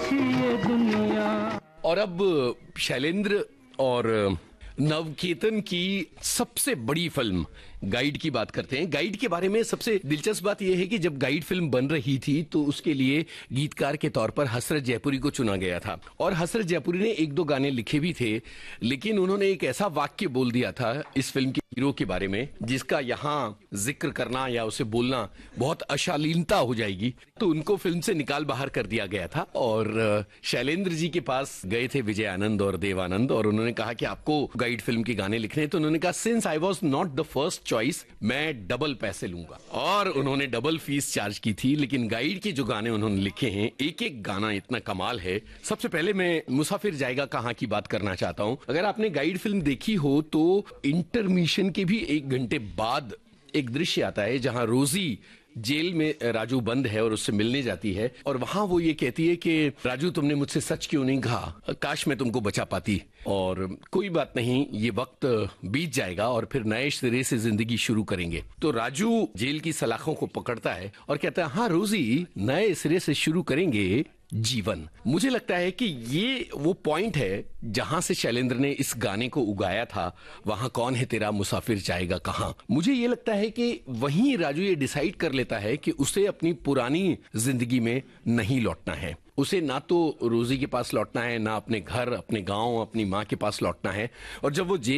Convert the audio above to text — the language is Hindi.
थी ये दुनिया। और अब शैलेंद्र और नवकेतन की सबसे बड़ी फिल्म गाइड की बात करते हैं। गाइड के बारे में सबसे दिलचस्प बात यह है कि जब गाइड फिल्म बन रही थी तो उसके लिए गीतकार के तौर पर हसरत जयपुरी को चुना गया था और हसरत जयपुरी ने एक दो गाने लिखे भी थे, लेकिन उन्होंने एक ऐसा वाक्य बोल दिया था इस फिल्म के हीरो के बारे में जिसका यहाँ जिक्र करना या उसे बोलना बहुत अशालीनता हो जाएगी, तो उनको फिल्म से निकाल बाहर कर दिया गया था। और शैलेंद्र जी के पास गए थे विजय आनंद और देव आनंद और उन्होंने कहा कि आपको गाइड फिल्म के गाने लिखने हैं, तो उन्होंने कहा since I was not the first choice, मैं डबल पैसे लूंगा। और उन्होंने डबल फीस चार्ज की थी। लेकिन गाइड के जो गाने उन्होंने लिखे हैं, एक एक गाना इतना कमाल है। सबसे पहले मैं मुसाफिर जाएगा कहाँ की बात करना चाहता हूं। अगर आपने गाइड फिल्म देखी हो तो इंटरमिशन के भी 1 घंटे बाद एक दृश्य आता है जहां रोजी जेल में राजू बंद है और उससे मिलने जाती है और वहां वो ये कहती है कि राजू तुमने मुझसे सच क्यों नहीं कहा, काश मैं तुमको बचा पाती। और कोई बात नहीं, ये वक्त बीत जाएगा और फिर नए सिरे से जिंदगी शुरू करेंगे। तो राजू जेल की सलाखों को पकड़ता है और कहता है हाँ रोजी, नए सिरे से शुरू करेंगे जीवन। मुझे लगता है कि ये वो पॉइंट है जहां से शैलेंद्र ने इस गाने को उगाया था, वहां कौन है तेरा मुसाफिर जाएगा कहां। मुझे ये लगता है कि वहीं राजू ये डिसाइड कर लेता है कि उसे अपनी पुरानी जिंदगी में नहीं लौटना है। उसे ना तो रोजी के पास लौटना है, ना अपने घर, अपने गांव, अपनी माँ के पास लौटना है। और जब वो जेल